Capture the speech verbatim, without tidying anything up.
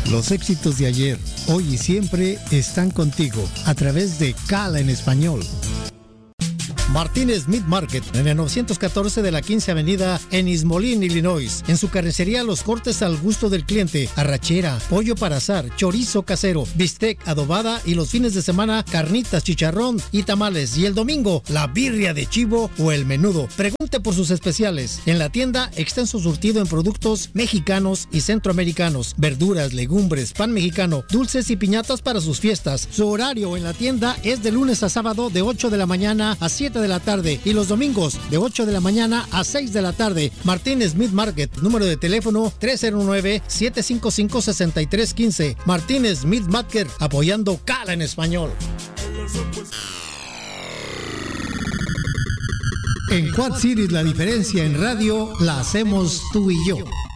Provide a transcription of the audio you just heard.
Los éxitos de ayer, hoy y siempre están contigo a través de Cala en Español. Martínez Meat Market, en el novecientos catorce de la quince Avenida en East Moline, Illinois. En su carnicería, los cortes al gusto del cliente: arrachera, pollo para asar, chorizo casero, bistec, adobada, y los fines de semana, carnitas, chicharrón y tamales. Y el domingo, la birria de chivo o el menudo. Pregunte por sus especiales. En la tienda, extenso surtido en productos mexicanos y centroamericanos, verduras, legumbres, pan mexicano, dulces y piñatas para sus fiestas. Su horario en la tienda es de lunes a sábado de ocho de la mañana a siete de la tarde y los domingos de ocho de la mañana a seis de la tarde. Martínez Meat Market, número de teléfono tres cero nueve, siete cinco cinco, seis tres uno cinco. Martínez Meat Market, apoyando Cala en Español. En Quad Cities la diferencia en radio la hacemos tú y yo.